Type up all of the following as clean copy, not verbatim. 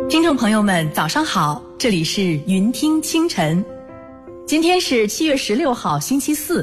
听众朋友们，早上好，这里是云听清晨。今天是7月16号，星期四。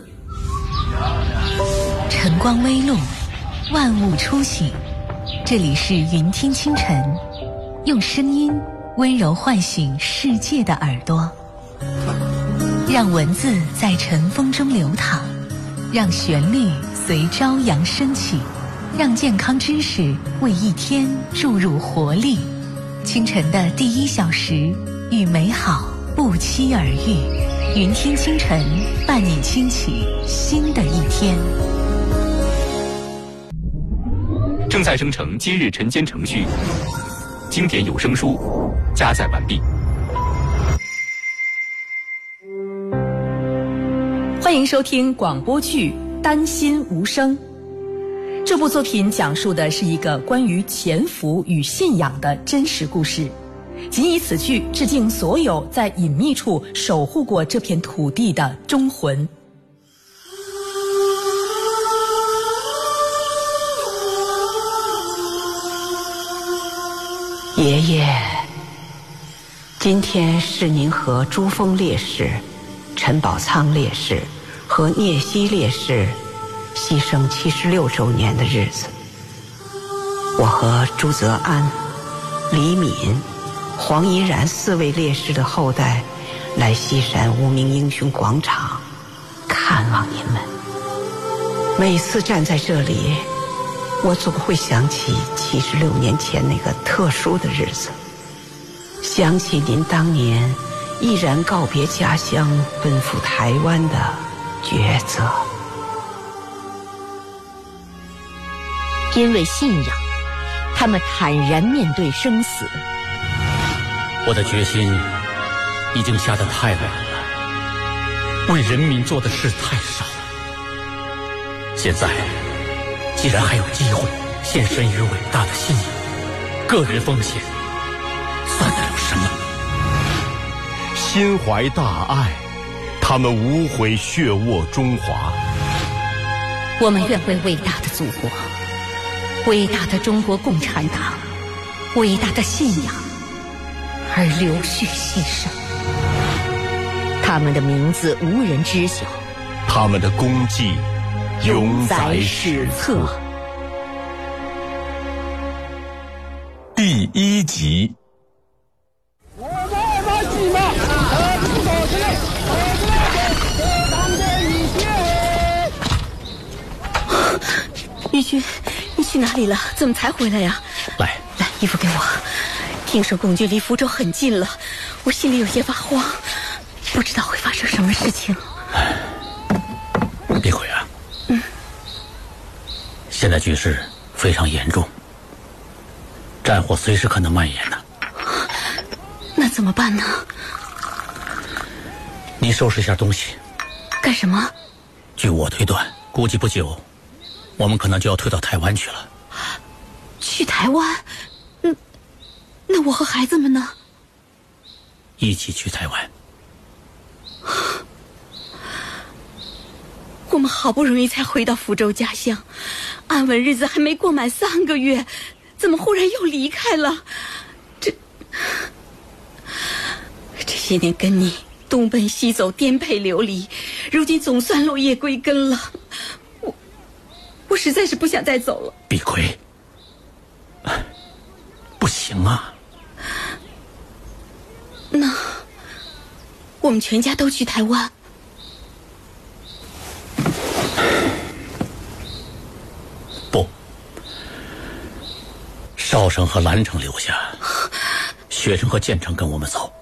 晨光微露，万物初醒。这里是云听清晨，用声音温柔唤醒世界的耳朵，让文字在晨风中流淌，让旋律随朝阳升起，让健康知识为一天注入活力。清晨的第1小时，与美好不期而遇。云听清晨，伴你轻启新的一天。 正在生成今日晨间程序，经典有声书加载完毕。 欢迎收听广播剧《丹心无声》。这部作品讲述的是一个关于潜伏与信仰的真实故事，仅以此剧致敬所有在隐秘处守护过这片土地的忠魂。 爷爷，今天是您和朱峰烈士、陈宝仓烈士和聂西烈士牺牲76周年的日子。我和朱泽安、李敏、黄怡然4位烈士的后代来西山无名英雄广场看望您们。每次站在这里，我总会想起76年前那个特殊的日子，想起您当年毅然告别家乡奔赴台湾的抉择。 因为信仰，他们坦然面对生死。 我的决心已经下得太晚了，为人民做的事太少了。现在既然还有机会献身于伟大的信仰，个人奉献算得了什么？ 心怀大爱，他们无悔血沃中华。 我们愿为伟大的祖国、伟大的中国共产党、伟大的信仰而流血牺牲。他们的名字无人知晓， 他们的功绩永载史册。第1集。 玉君，你去哪里了？怎么才回来呀？ 来， 衣服给我。听说共军离福州很近了，我心里有些发慌，不知道会发生什么事情。 别回啊。现在局势非常严重，战火随时可能蔓延呢。 那怎么办呢？ 你收拾一下东西。 干什么？ 据我推断，估计不久我们可能就要退到台湾去了。 去台湾？那我和孩子们呢？ 一起去台湾。 我们好不容易才回到福州家乡，安稳日子还没过满3个月，怎么忽然又离开了？这些年跟你东奔西走，颠沛流离，如今总算落叶归根了。我实在是不想再走了。 碧葵，不行啊。 那我们全家都去台湾？ 不，少城和兰城留下，学生和建成跟我们走。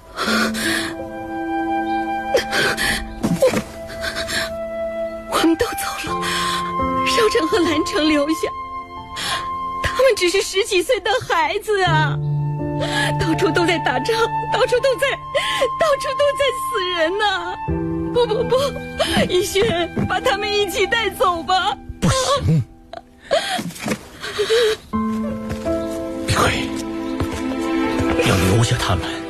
我们都走了，少城和兰城留下，他们只是10几岁的孩子啊，到处都在打仗，到处都在死人呐！不，逸轩，把他们一起带走吧。 不行，碧葵，要留下他们。